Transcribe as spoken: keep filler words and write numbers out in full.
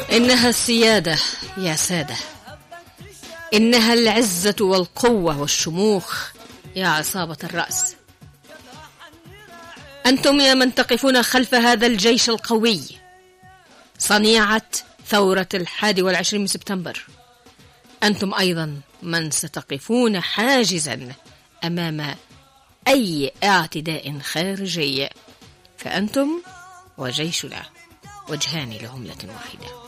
إنها السيادة يا سادة، إنها العزة والقوة والشموخ يا عصابة الرأس. أنتم يا من تقفون خلف هذا الجيش القوي، صنيعة ثورة الحادي والعشرين من سبتمبر. أنتم أيضا من ستقفون حاجزا أمام أي اعتداء خارجي، فأنتم وجيشنا وجهان لعملة واحدة.